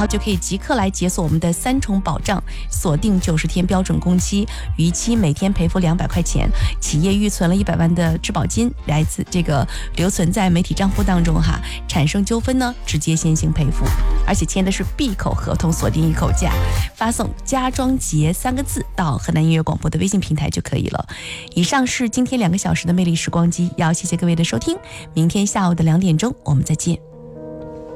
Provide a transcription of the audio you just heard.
后就可以即刻来解锁我们的3重保障，锁定90天标准工期，逾期每天赔付200块钱。企业预存了100万的质保金，来自这个留存在媒体账户当中哈，产生纠纷呢，直接先行赔付，而且签的是闭口合同，锁定一口价。发送“家装节”3个字到河南音乐广播的微信平台就可以了。以上是今天2个小时的魅力时光机，要谢谢各位的收听，明天下午的2点钟我们再见。